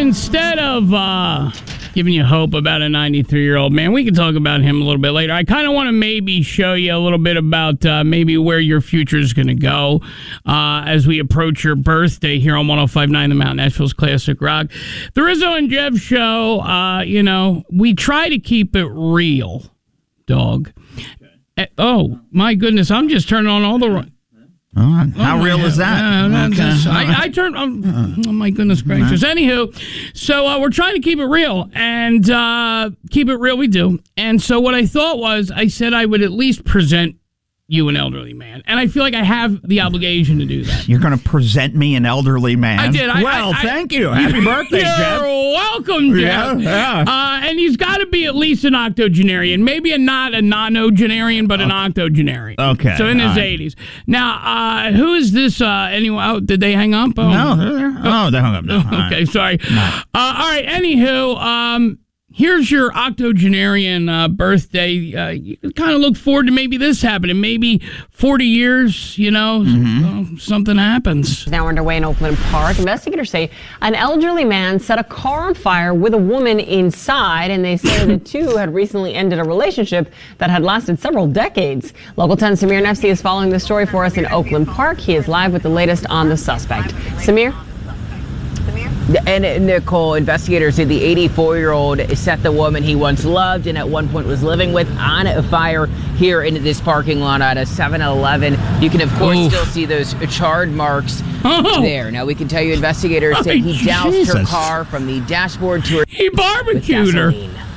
instead of giving you hope about a 93-year-old man, we can talk about him a little bit later. I kind of want to maybe show you a little bit about maybe where your future is going to go as we approach your birthday here on 105.9 The Mountain, Nashville's Classic Rock. The Rizzo and Jeff Show, we try to keep it real, dog. Oh, my goodness, I'm just turning on all the... How real is that? I turned. Oh my goodness gracious! Anywho, so we're trying to keep it real, and keep it real we do. And so what I thought was, I said I would at least present you an elderly man, and I feel like I have the obligation to do that. You're going to present me an elderly man? I did. Thank you. Happy birthday, Jeff. You're welcome, Jeff. Yeah. And he's got to be at least an octogenarian, maybe not a non-ogenarian, but an octogenarian. Okay. So in his 80s. Now, who is this? Anyway, did they hang up? No, they hung up. No. Okay, sorry. No. All right. Anywho, here's your octogenarian birthday. You kind of look forward to maybe this happening. Maybe 40 years, something happens. Now underway in Oakland Park. Investigators say an elderly man set a car on fire with a woman inside, and they say the two had recently ended a relationship that had lasted several decades. Local 10 Samir Nefsi is following this story for us in Oakland Park. He is live with the latest on the suspect. Samir? And Nicole, investigators say the 84-year-old set the woman he once loved and at one point was living with on a fire here in this parking lot at a 7-Eleven. You can, of course, still see those charred marks there. Now, we can tell you investigators say he doused her car from the dashboard to her. He barbecued her.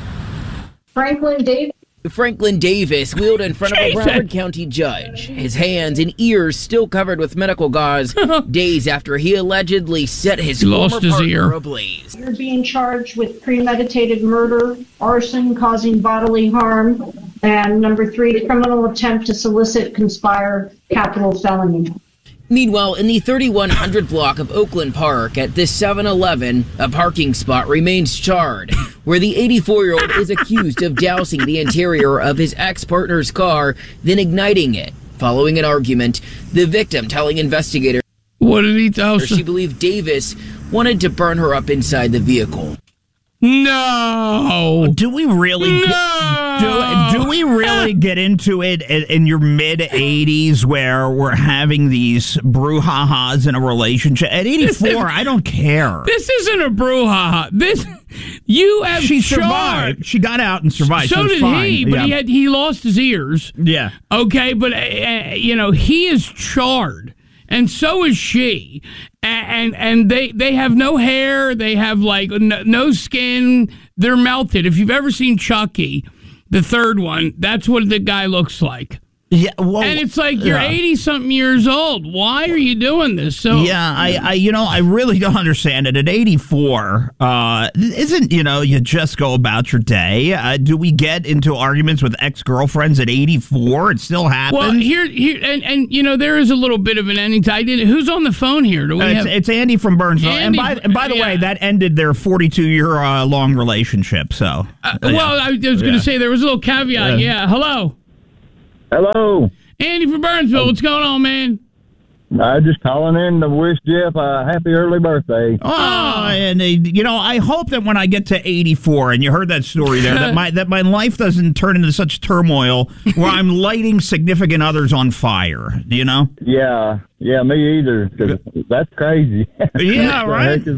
Franklin Davis wheeled in front of a Broward County judge, his hands and ears still covered with medical gauze, days after he allegedly set his former partner ablaze. You're being charged with premeditated murder, arson causing bodily harm, and number 3, criminal attempt to solicit, conspire, capital felony. Meanwhile, in the 3100 block of Oakland Park at this 7-Eleven, a parking spot remains charred, where the 84-year-old is accused of dousing the interior of his ex-partner's car, then igniting it. Following an argument, the victim telling investigators what did he douse? She believed Davis wanted to burn her up inside the vehicle. No. Do we really? No. Do we really get into it in your mid 80s where we're having these brouhahas in a relationship? At 84, I don't care. This isn't a brouhaha. She survived. She got out and survived. So did fine. he, but he lost his ears. Yeah. Okay, but he is charred. And so is she, and they have no hair. They have no skin. They're melted. If you've ever seen Chucky, the third one, that's what the guy looks like. Yeah, well, and it's like you're 80-something years old. Why are you doing this? So yeah, I really don't understand it. At 84, isn't you just go about your day? Do we get into arguments with ex-girlfriends at 84? It still happens. Well, here, and there is a little bit of an ending to who's on the phone here? Do we it's Andy from Burnsville. Andy, and by the way, that ended their 42-year long relationship. So, well, I was going to say there was a little caveat. Yeah, hello. Hello. Andy from Burnsville. What's going on, man? I'm just calling in to wish Jeff a happy early birthday. Oh, and I hope that when I get to 84, and you heard that story there, that my life doesn't turn into such turmoil where I'm lighting significant others on fire. Yeah, me either. 'Cause that's crazy. Yeah, right.